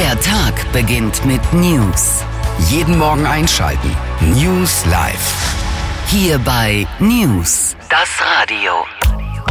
Der Tag beginnt mit News. Jeden Morgen einschalten. News live. Hier bei News, das Radio.